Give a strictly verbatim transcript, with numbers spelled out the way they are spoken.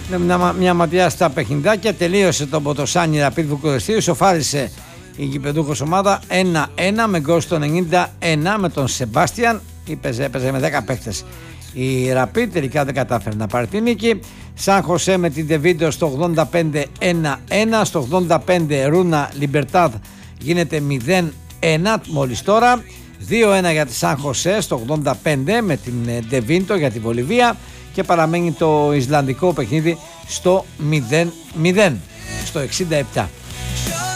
Μια, μια ματιά στα παιχνιδάκια. Τελείωσε το Ποτοσάνι Ραπίδ Βουκουρεστίου. Σοφάρισε η γηπεδούχος ομάδα ένα ένα με γκολ στο ενενήντα ένα με τον Σεμπάστιαν. Έπαιζε, έπαιζε με δέκα παίκτες η Ραπίδ, τελικά δεν κατάφερε να πάρει τη νίκη. Σαν Χωσέ με την Ντεβίντεο στο ογδόντα πέντε ένα ένα. Στο ογδόντα πέντε Ρούνα Λιμπερτάδ γίνεται μηδέν ένα μόλις τώρα. δύο ένα για τη Σαν Χωσέ στο ογδόντα πέντε με την Ντεβίντο για τη Βολιβία και παραμένει το Ισλανδικό παιχνίδι στο μηδέν μηδέν στο εξήντα επτά.